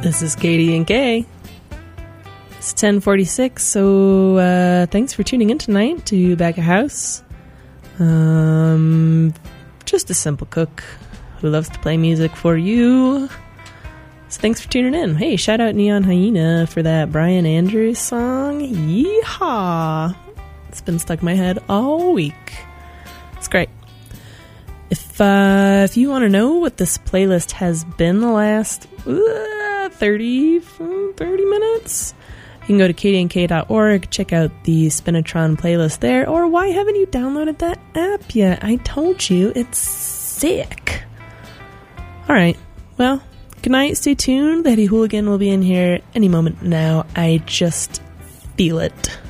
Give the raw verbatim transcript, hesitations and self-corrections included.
This is Katie and Kay. It's ten forty-six, so uh, thanks for tuning in tonight to Back of House. Um, just a simple cook who loves to play music for you. So thanks for tuning in. Hey, shout out Neon Hyena for that Brian Andrews song. Yeehaw! It's been stuck in my head all week. It's great. If uh, if you want to know what this playlist has been the last uh, thirty, thirty minutes, you can go to katie and k dot org, check out the Spinatron playlist there, or why haven't you downloaded that app yet? I told you, it's sick. Alright, well, good night, stay tuned. The Heady Hooligan will be in here any moment now. I just feel it.